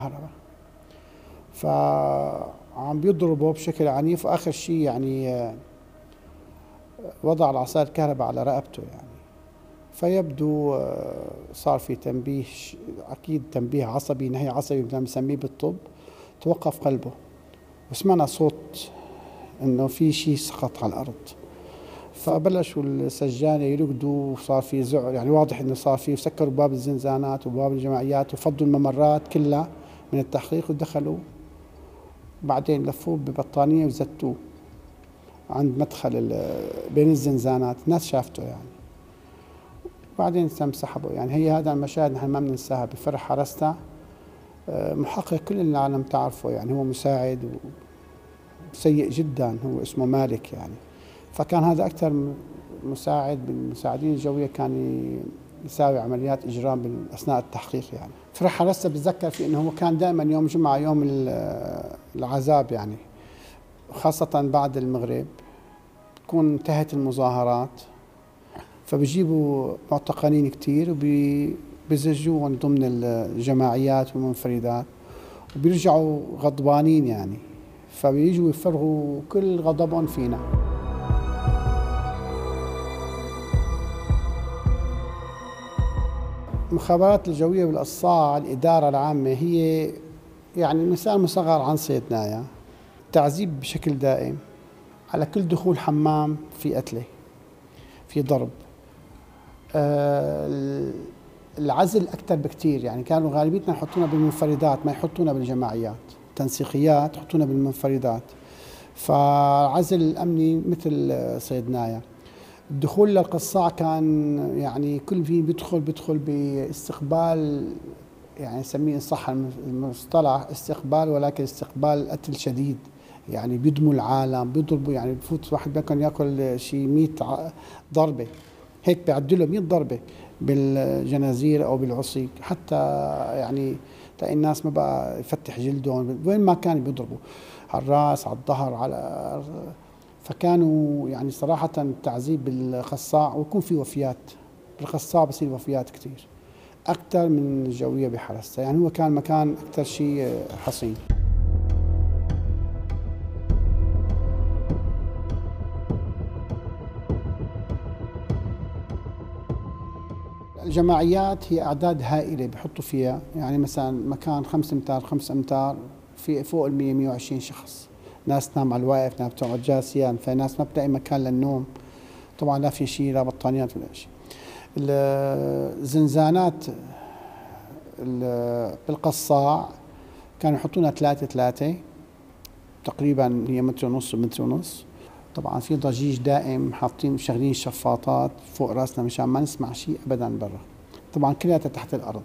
كهرباء. فعم بيضربه بشكل عنيف، واخر شيء يعني وضع العصاية الكهرباء على رقبته يعني. فيبدو صار في تنبيه، اكيد تنبيه عصبي، نهي عصبي مثل ما بنسميه بالطب. توقف قلبه وسمعنا صوت انه في شيء سقط على الارض. فبلشوا السجانة يركضوا، وصار في زعر، يعني واضح انه صار في، سكروا باب الزنزانات وباب الجمعيات وفضوا الممرات كلها من التحقيق ودخلوا. بعدين لفوه ببطانية وزتوه عند مدخل بين الزنزانات، الناس شافته يعني. بعدين تم سحبه يعني. هي هذا المشاهد نحن ما بننساها بفرع حرستا. محقق كل العالم تعرفه يعني، هو مساعد سيء جدا، هو اسمه مالك يعني. فكان هذا أكثر مساعد بالمساعدين الجوية، كان يساوي عمليات إجرام أثناء التحقيق يعني. فرع حرستا بتذكر في أنه هو كان دائما يوم جمعة يوم العذاب يعني، خاصة بعد المغرب تكون انتهت المظاهرات، فبيجيبوا معتقلين كتير وبيزجوهم ضمن الجماعيات والمنفردات، وبيرجعوا غضبانين يعني، فبيجوا يفرغوا كل غضبهم فينا. المخابرات الجوية بالقصاع، الإدارة العامة، هي يعني مثال مصغر عن صيدنايا. تعذيب بشكل دائم، على كل دخول حمام في قتلة، في ضرب. العزل أكثر بكثير يعني. كانوا غالبيتنا يحطونا بالمنفردات، ما يحطونا بالجماعيات، تنسيقيات يحطونا بالمنفردات. فالعزل الأمني مثل صيدنايا. الدخول للقصاع كان يعني كل في بيدخل باستقبال، يعني نسميه إن صح المصطلح استقبال، ولكن استقبال قتل شديد يعني. بيدموا العالم، بيضربوا يعني. بفوت واحد ممكن ياكل شيء 100 ضربه، هيك بيعدوا له 100 ضربه بالجنازير او بالعصي، حتى يعني تلاقي الناس ما بقى يفتح جلدهم، وين ما كان بيضربوا على الراس، على الظهر، على. فكانوا يعني صراحه التعذيب بالقصاع، ويكون في وفيات بالقصاع، بصير وفيات كثير اكثر من الجويه بحرستا يعني. هو كان مكان اكثر شيء حصين. الجماعيات هي أعداد هائلة بحطوا فيها يعني. مثلا مكان 5 أمتار 5 أمتار، في فوق ال 100 120 شخص. ناس تنام على الواقف، ناس بتقعد جالسين، في ناس ما بتلاقي مكان للنوم. طبعا لا في شيء، لا بطانيات ولا شيء. الزنزانات بالقصاع كانوا يحطونا 3 تقريبا، هي متر ونص ومتر ونص. طبعا في ضجيج دائم، حاطين مشغلين شفاطات فوق راسنا مشان ما نسمع شيء ابدا برا. طبعا كلها تحت الارض.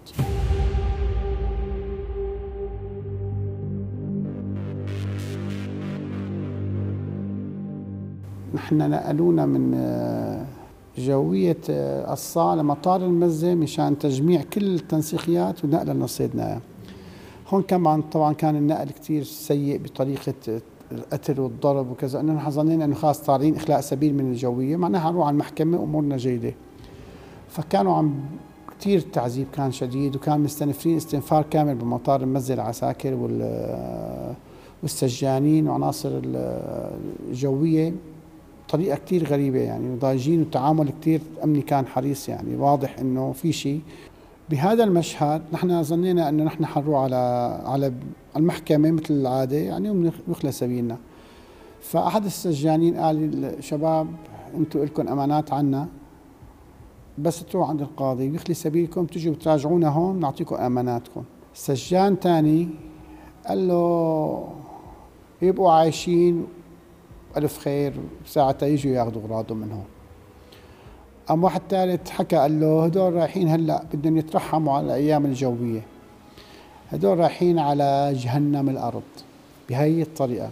نحن نقلونا من جوية قصاع لمطار المزة مشان تجميع كل التنسيقيات ونقلها لصيدنايا. هون كمان طبعا كان النقل كتير سيء بطريقة القتل والضرب وكذا، انه نحن ظنينا انه خلاص طالعين اخلاء سبيل من الجويه، معناها نروح على المحكمه امورنا جيده. فكانوا عم كثير التعذيب كان شديد، وكان مستنفرين استنفار كامل بمطار المزه العساكر والسجانين وعناصر الجويه، طريقه كثير غريبه يعني، وضايجين، والتعامل كثير امني كان حريص يعني. واضح انه في شيء بهذا المشهد. نحن ظنينا انه نحن حنروح على المحكمه مثل العاده يعني، ويخلى سبيلنا. فاحد السجانين قال: شباب، انتم لكم امانات عنا، بس تروحوا عند القاضي ويخلي سبيلكم، تجوا بتراجعونا هون نعطيكم اماناتكم. سجان ثاني قال له: يبقوا عايشين الف خير، ساعتها يجوا ياخذوا اغراضهم من هون. قام واحد ثالث حكى قال له: هدول رايحين هلا بدهم يترحموا على الايام الجويه، هدول رايحين على جهنم الارض. بهي الطريقه.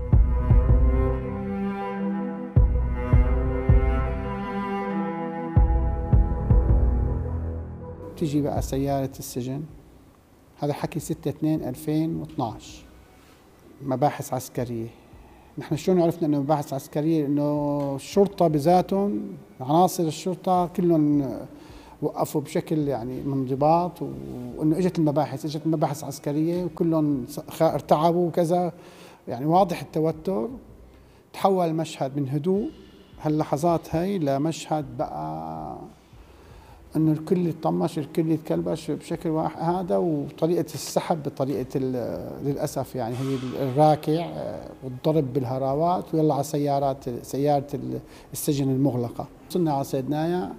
تجي بقى سياره السجن، هذا حكي 6/2/2012، مباحث عسكريه. نحن شلون عرفنا انه مباحث عسكريه؟ انه الشرطه بذاتهم، عناصر الشرطه كلهم وقفوا بشكل يعني من انضباط، وانه اجت المباحث عسكريه وكلهم ارتعبوا وكذا، يعني واضح التوتر. تحول المشهد من هدوء هاللحظات هي لمشهد بقى انه الكل يطمش، الكل يتكلبش بشكل واحد هذا. وطريقه السحب بطريقه للاسف يعني هي الراكع والضرب بالهراوات، ويلا على سياره السجن المغلقه. وصلنا على سيدنايا،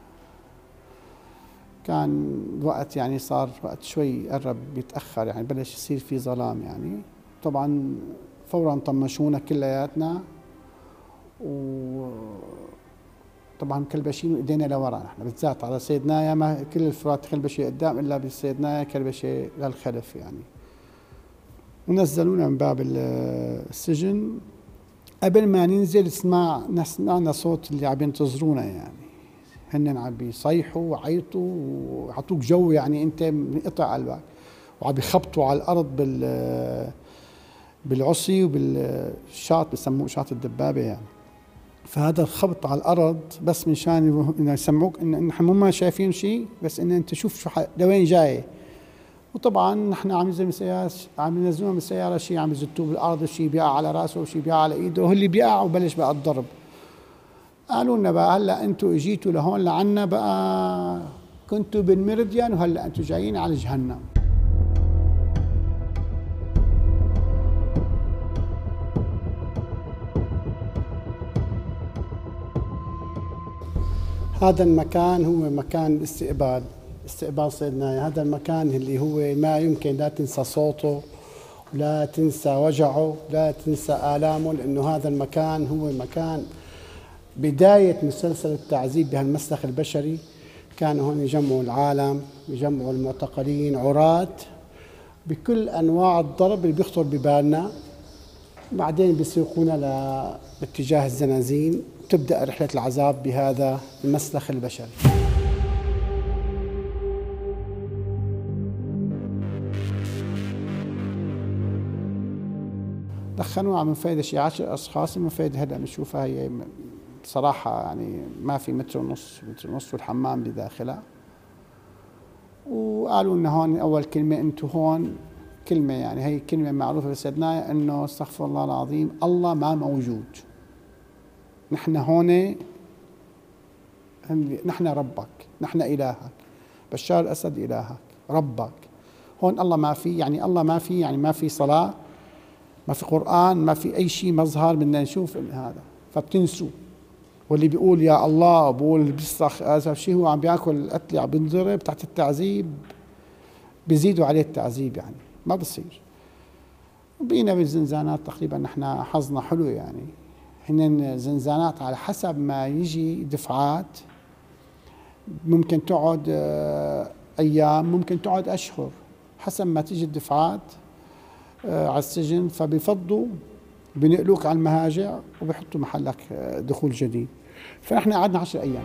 كان الوقت يعني صار وقت شوي قرب يتاخر، يعني بلش يصير في ظلام يعني. طبعا فورا طمشونا كلياتنا، طبعا كلبشين ايدينا لورا، نحن بالذات على سيدنايا ما كل الفرات كلبشه قدام، الا بسيدنايا كلبشه للخلف يعني. ونزلونا من باب السجن. قبل ما ننزل سمعنا صوت اللي عم ينتظرونا، يعني هن عم بيصيحوا وعيطوا وعطوك جو، يعني انت منقطع قلبك، وعم بيخبطوا على الارض بالعصي وبالشاط، بسموه شاط الدبابه يعني. فهذا الخبط على الارض بس من شان انه يسمعوك ان نحن ما شايفين شيء، بس ان انت شوف شو لوين جاي. وطبعا نحن عم ينزلونا من السياره، شيء عم يزتوه بالارض، شيء بيقع على راسه وشيء بيقع على ايده، واللي بيقع وبلش بقى الضرب. قالوا لنا بقى هلا انتم اجيتوا لهون لعنا، بقى كنتوا بالميريديان وهلا انتم جايين على جهنم. هذا المكان هو مكان الاستقبال، استقبال سيدنايا. هذا المكان اللي هو ما يمكن لا تنسى صوته، ولا تنسى وجعه، لا تنسى آلامه، لأنه هذا المكان هو مكان بداية مسلسل التعذيب بهالمسلخ البشري. كانوا هون يجمعوا العالم، يجمعوا المعتقلين عراة بكل أنواع الضرب اللي بيخطر ببالنا. بعدين بيسوقونا باتجاه الزنازين، تبدأ رحلة العذاب بهذا المسلخ البشري. دخلونا من فايدة شي 10 أشخاص. من فايدة هلا بنشوفها هي بصراحة يعني ما في متر ونص والحمام بداخلها. وقالوا لنا هون أول كلمة، أنتم هون كلمة يعني هي كلمة معروفة بسيدنايا، إنه استغفر الله العظيم، الله ما موجود، نحن هون، نحن ربك، نحن إلهك، بشار الأسد إلهك ربك. هون الله ما في، يعني الله ما في، يعني ما في صلاة، ما في قرآن، ما في أي شيء مظهر بدنا نشوف هذا. فبتنسوا. واللي بيقول يا الله بقول بيصرخ هذا شيء هو عم بياكل قتلي، عم بينضرب تحت التعذيب، بيزيدوا عليه التعذيب، يعني ما بصير. وبقينا بالزنزانات تقريبا نحن حظنا حلو، يعني هن زنزانات على حسب ما يجي دفعات، ممكن تقعد أيام، ممكن تقعد أشهر، حسب ما تيجي الدفعات على السجن. فبيفضوا بنقلوك على المهاجع وبيحطوا محلك دخول جديد. فنحن قعدنا 10 أيام.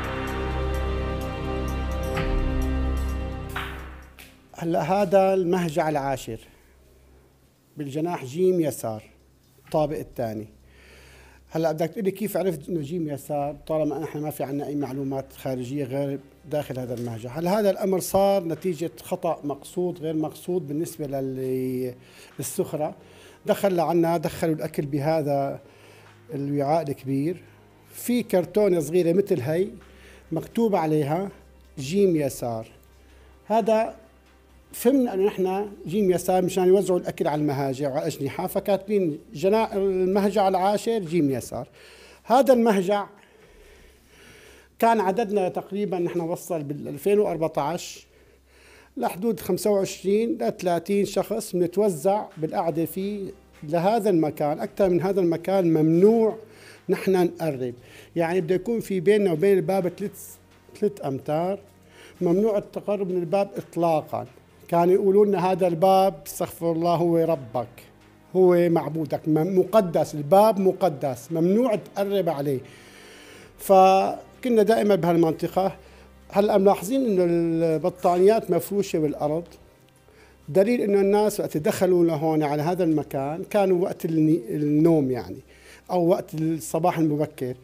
هلا هذا المهجع العاشر بالجناح جيم يسار، الطابق الثاني. هلا بدك تقول لي كيف عرفت انه جيم يسار طالما نحن ما في عندنا اي معلومات خارجيه غير داخل هذا المهجع؟ هل هذا الامر صار نتيجه خطا مقصود غير مقصود بالنسبه للسخره؟ دخل لعنا، دخلوا الاكل بهذا الوعاء الكبير، في كرتونه صغيره مثل هي مكتوب عليها جيم يسار. هذا فهمنا انه نحن جيم يسار مشان يوزعوا الاكل على المهاجع وعلى الاجنحه، فكاتبين المهجع العاشر جيم يسار. هذا المهجع كان عددنا تقريبا نحن وصل بال 2014 لحدود 25 ل 30 شخص بنتوزع بالقعده فيه لهذا المكان. اكثر من هذا المكان ممنوع نحن نقرب، يعني بده يكون في بيننا وبين الباب 3 امتار، ممنوع التقرب من الباب اطلاقا. كانوا يقولوا لنا هذا الباب استغفر الله هو ربك، هو معبودك، مقدس، الباب مقدس، ممنوع تقرب عليه. فكنا دائما بهالمنطقة. هلا ملاحظين انه البطانيات مفروشة بالارض، دليل انه الناس وقت دخلوا لهون على هذا المكان كانوا وقت النوم يعني، او وقت الصباح المبكر.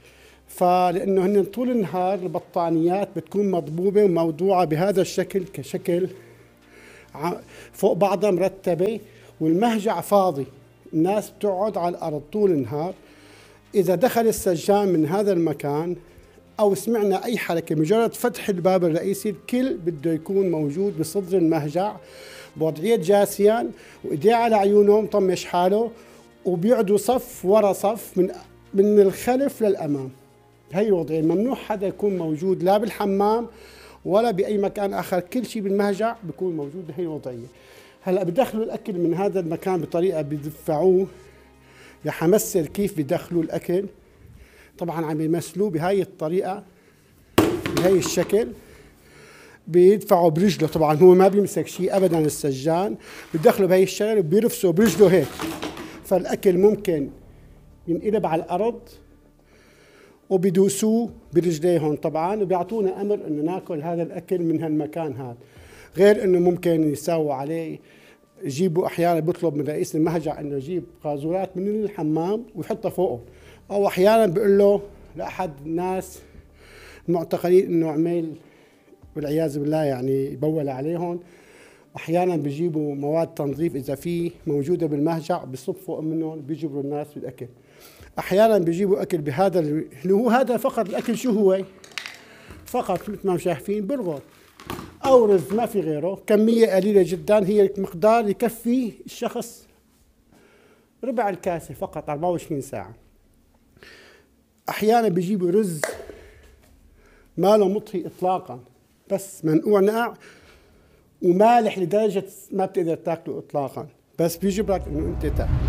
فلأنه هن طول النهار البطانيات بتكون مضبوبة وموضوعة بهذا الشكل كشكل فوق بعضها مرتبة، والمهجع فاضي، الناس بتقعد على الأرض طول النهار. إذا دخل السجان من هذا المكان أو سمعنا أي حركة مجرد فتح الباب الرئيسي، الكل بده يكون موجود بصدر المهجع بوضعية جاسيا وإيديه على عيونهم طمش حاله، وبيقعدوا صف ورا صف من الخلف للأمام. هي الوضعية، ممنوع حدا يكون موجود لا بالحمام ولا بأي مكان آخر، كل شيء بالمهجع بيكون موجود بهي الوضعية. هلأ بدخلوا الأكل من هذا المكان بطريقة بيدفعوه، رح أمثل كيف بدخلوا الأكل. طبعا عم يمثلوه بهاي الطريقة بهي الشكل، بيدفعوا برجله، طبعا هو ما بيمسك شيء أبدا السجان، بيدخلوا بهي الشغل وبيرفسوا برجله هيك، فالأكل ممكن ينقلب على الأرض وبيدوسوه برجليهم طبعا، وبيعطونا امر انه ناكل هذا الاكل من هالمكان هذا. غير انه ممكن يساووا عليه، يجيبوا احيانا بيطلب من رئيس المهجع انه يجيب قاذورات من الحمام ويحطها فوقه، او احيانا بيقول له لاحد الناس المعتقلين انه عمل والعياذ بالله يعني يبول عليهم. احيانا بيجيبوا مواد تنظيف اذا في موجوده بالمهجع بصب فوق منهم بيجبروا الناس بالاكل. احيانا بيجيبوا اكل بهذا اللي هو هذا فقط الاكل، شو هو؟ فقط مثل ما شايفين برغل او رز، ما في غيره، كميه قليله جدا، هي مقدار يكفي الشخص ربع الكاسه فقط 24 ساعه. احيانا بيجيبوا رز ما له مطهي اطلاقا، بس منقوع نقع ومالح لدرجه ما بتقدر تاكله اطلاقا، بس بيجبرك انه انت تاكل.